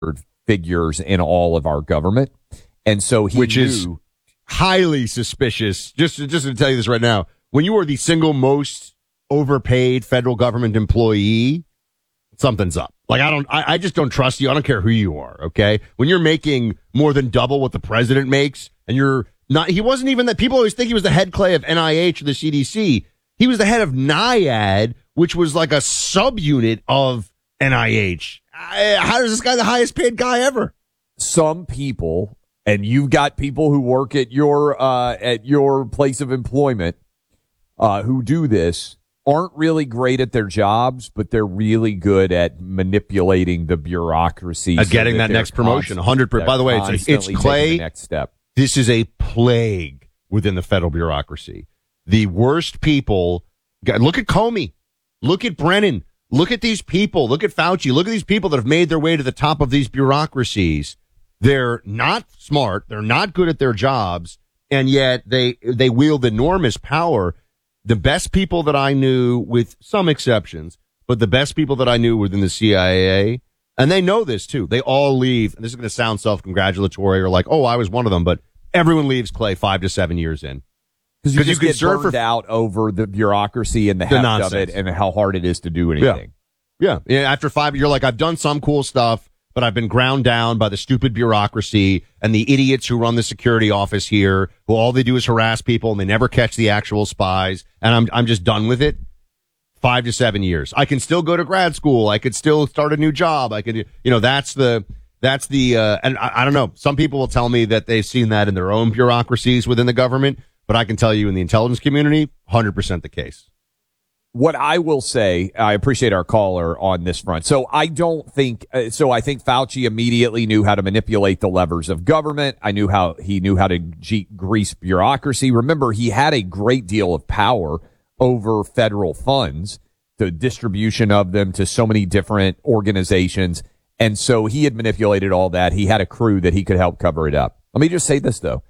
figures in all of our government. And so which is highly suspicious. Just to tell you this right now, when you are the single most overpaid federal government employee, something's up. Like, I just don't trust you. I don't care who you are. Okay. When you're making more than double what the president makes and you're not, he wasn't even that. People always think he was the head clay of NIH or the CDC. He was the head of NIAID, which was like a subunit of NIH. How is this guy the highest paid guy ever? Some people, and you've got people who work at your place of employment who do this, aren't really great at their jobs, but they're really good at manipulating the bureaucracy. Getting that next promotion, 100%. By the way, it's Clay. The next step. This is a plague within the federal bureaucracy. The worst people. Look at Comey. Look at Brennan. Look at these people. Look at Fauci. Look at these people that have made their way to the top of these bureaucracies. They're not smart. They're not good at their jobs. And yet they wield enormous power. The best people that I knew, with some exceptions, but the best people that I knew within the CIA, and they know this too, they all leave, and this is going to sound self-congratulatory or like, oh, I was one of them, but everyone leaves, Clay, 5 to 7 years in. Because you get burned out over the bureaucracy and the heft of it and how hard it is to do anything. Yeah. After 5, you're like, I've done some cool stuff, but I've been ground down by the stupid bureaucracy and the idiots who run the security office here, who all they do is harass people and they never catch the actual spies. And I'm just done with it. 5 to 7 years. I can still go to grad school. I could still start a new job. I could, that's the, and I don't know. Some people will tell me that they've seen that in their own bureaucracies within the government, but I can tell you in the intelligence community, 100% the case. What I will say, I appreciate our caller on this front. So I don't think, I think Fauci immediately knew how to manipulate the levers of government. He knew how to grease bureaucracy. Remember, he had a great deal of power over federal funds, the distribution of them to so many different organizations. And so he had manipulated all that. He had a crew that he could help cover it up. Let me just say this, though.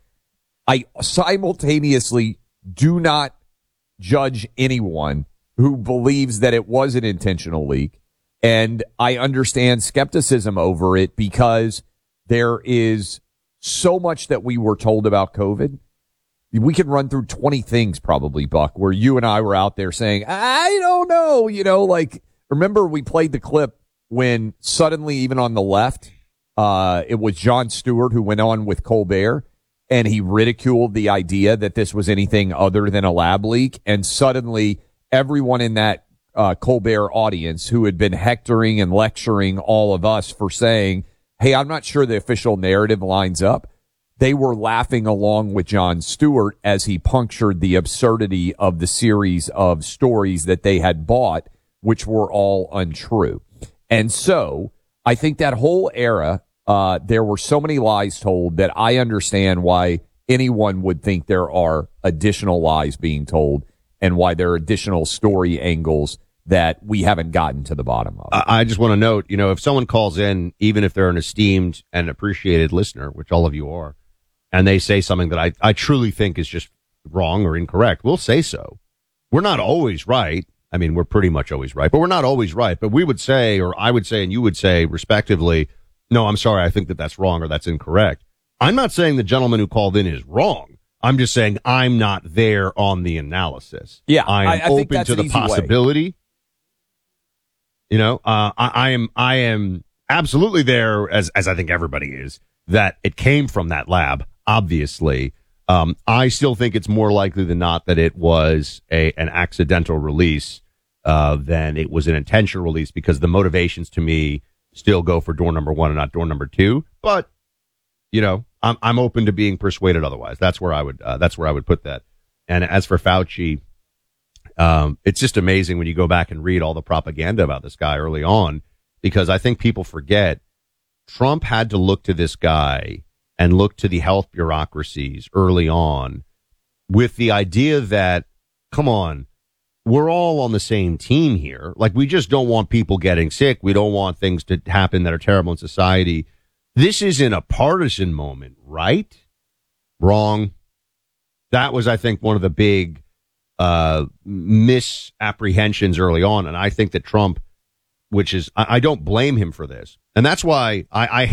I simultaneously do not judge anyone who believes that it was an intentional leak. And I understand skepticism over it because there is so much that we were told about COVID. We could run through 20 things probably, Buck, where you and I were out there saying, I don't know, remember we played the clip when suddenly, even on the left, it was Jon Stewart who went on with Colbert and he ridiculed the idea that this was anything other than a lab leak. And suddenly everyone in that Colbert audience who had been hectoring and lecturing all of us for saying, hey, I'm not sure the official narrative lines up, they were laughing along with Jon Stewart as he punctured the absurdity of the series of stories that they had bought, which were all untrue. And so I think that whole era, there were so many lies told that I understand why anyone would think there are additional lies being told and why there are additional story angles that we haven't gotten to the bottom of. I just want to note, if someone calls in, even if they're an esteemed and appreciated listener, which all of you are, and they say something that I truly think is just wrong or incorrect, we'll say so. We're not always right. I mean, we're pretty much always right, but we're not always right. But we would say, or I would say, and you would say, respectively, no, I'm sorry, I think that that's wrong or that's incorrect. I'm not saying the gentleman who called in is wrong. I'm just saying I'm not there on the analysis. Yeah, I am open to the possibility. I am absolutely there, as I think everybody is, that it came from that lab. Obviously, I still think it's more likely than not that it was an accidental release than it was an intentional release, because the motivations to me still go for door number 1 and not door number 2. But I'm open to being persuaded otherwise. That's where I would put that. And as for Fauci, it's just amazing when you go back and read all the propaganda about this guy early on, because I think people forget Trump had to look to this guy and look to the health bureaucracies early on with the idea that, come on, we're all on the same team here. Like, we just don't want people getting sick. We don't want things to happen that are terrible in society. This isn't a partisan moment, right? Wrong. That was, I think, one of the big misapprehensions early on. And I think that Trump which is I don't blame him for this, and that's why I